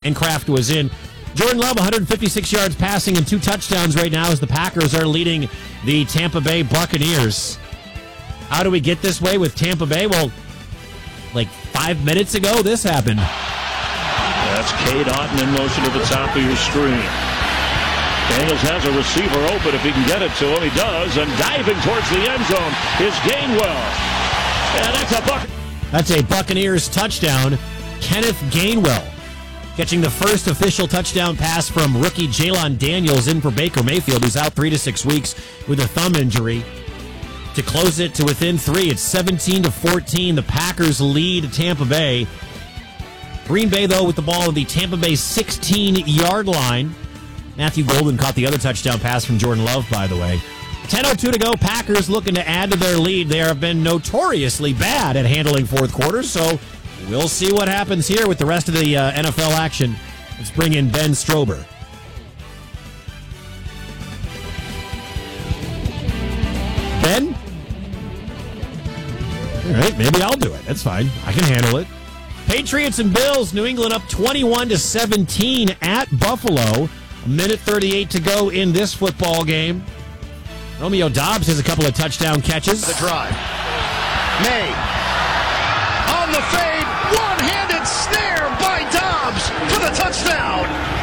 and Kraft was in. Jordan Love, 156 yards passing and 2 touchdowns right now as the Packers are leading the Tampa Bay Buccaneers. How do we get this way with Tampa Bay? Well, like 5 minutes ago, this happened. That's Cade Otton in motion to the top of your screen. Daniels has a receiver open if he can get it to him. He does, and diving towards the end zone is Gainwell. And that's a Buccaneers touchdown. Kenneth Gainwell catching the first official touchdown pass from rookie Jalon Daniels in for Baker Mayfield, who's out 3 to 6 weeks with a thumb injury. To close it to within 3, it's 17-14. The Packers lead Tampa Bay. Green Bay, though, with the ball at the Tampa Bay 16-yard line. Matthew Golden caught the other touchdown pass from Jordan Love, by the way. 10:02 to go. Packers looking to add to their lead. They have been notoriously bad at handling fourth quarters, so we'll see what happens here with the rest of the NFL action. Let's bring in Ben Strober. Ben? All right, maybe I'll do it. That's fine. I can handle it. Patriots and Bills, New England up 21-17 at Buffalo. 1:38 to go in this football game. Romeo Doubs has a couple of touchdown catches. The drive. May. On the fade. One-handed snare by Doubs for the touchdown.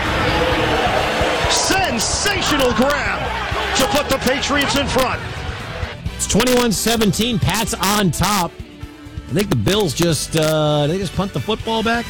Sensational grab to put the Patriots in front. It's 21-17. Pats on top. I think the Bills just punt the football back.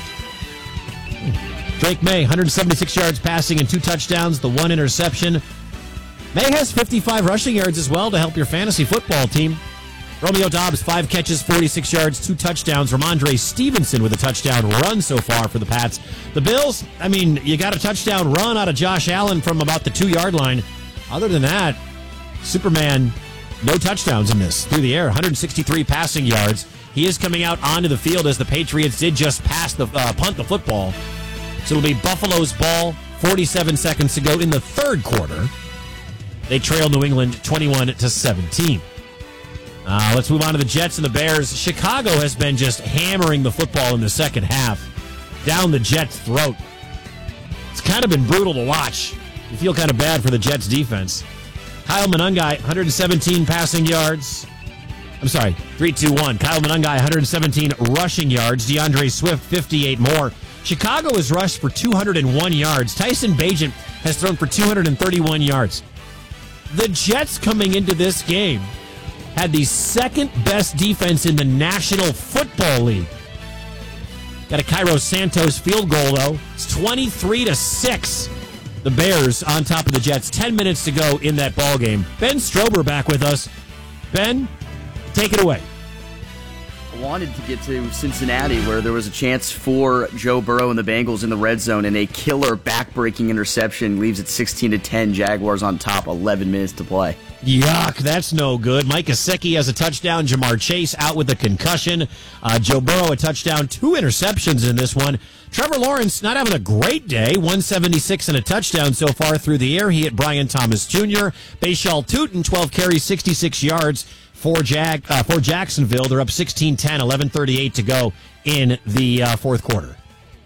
Drake May, 176 yards passing and 2 touchdowns, the 1 interception. May has 55 rushing yards as well to help your fantasy football team. Romeo Doubs, 5 catches, 46 yards, 2 touchdowns. Ramondre Stevenson with a touchdown run so far for the Pats. The Bills, I mean, you got a touchdown run out of Josh Allen from about the 2-yard line. Other than that, Superman, no touchdowns in this. Through the air, 163 passing yards. He is coming out onto the field as the Patriots did just punt the football. So it'll be Buffalo's ball, 47 seconds to go in the third quarter. They trail New England 21-17. Let's move on to the Jets and the Bears. Chicago has been just hammering the football in the second half down the Jets' throat. It's kind of been brutal to watch. You feel kind of bad for the Jets' defense. Kyle Monangai, 117 passing yards. I'm sorry, 3-2-1. Kyle Monangai, 117 rushing yards. DeAndre Swift, 58 more. Chicago has rushed for 201 yards. Tyson Bagent has thrown for 231 yards. The Jets coming into this game had the second best defense in the National Football League. Got a Cairo Santos field goal, though. It's 23-6. The Bears on top of the Jets. 10 minutes to go in that ball game. Ben Strober back with us. Ben, take it away. I wanted to get to Cincinnati, where there was a chance for Joe Burrow and the Bengals in the red zone, and a killer back-breaking interception leaves it 16-10. Jaguars on top, 11 minutes to play. Yuck, that's no good. Mike Gesicki has a touchdown. Jamar Chase out with a concussion. Joe Burrow a touchdown. 2 interceptions in this one. Trevor Lawrence not having a great day. 176 and a touchdown so far through the air. He hit Brian Thomas Jr. Bashal Tutin, 12 carries, 66 yards for Jacksonville. They're up 16-10, 11:38 to go in the fourth quarter.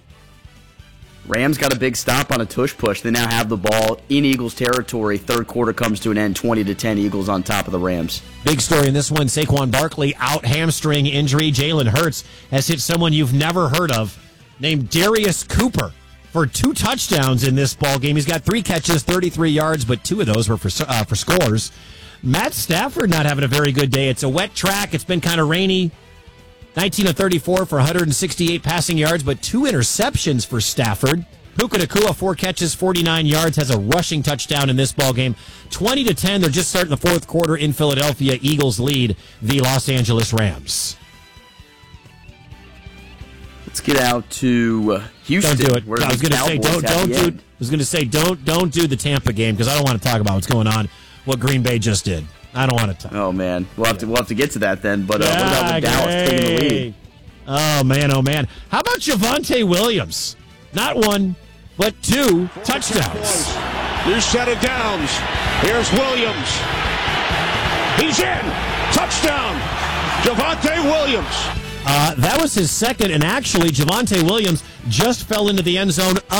Rams got a big stop on a tush push. They now have the ball in Eagles territory. Third quarter comes to an end, 20-10. Eagles on top of the Rams. Big story in this one, Saquon Barkley out, hamstring injury. Jalen Hurts has hit someone you've never heard of named Darius Cooper for 2 touchdowns in this ball game. He's got 3 catches, 33 yards, but 2 of those were for scores. Matt Stafford not having a very good day. It's a wet track. It's been kind of rainy. 19 of 34 for 168 passing yards, but 2 interceptions for Stafford. Puka Nacua, 4 catches, 49 yards, has a rushing touchdown in this ball game. 20-10. They're just starting the fourth quarter in Philadelphia. Eagles lead the Los Angeles Rams. Let's get out to Houston. Don't do it. I was going to say don't do the Tampa game because I don't want to talk about what's going on. What Green Bay just did. I don't want to talk. Oh man, we'll have to get to that then. But what about with Dallas taking the lead? Oh man. How about Javonte Williams? Not 1, but 2 touchdowns. New set of downs. Here's Williams. He's in. Touchdown. Javonte Williams. That was his second, and actually Javonte Williams just fell into the end zone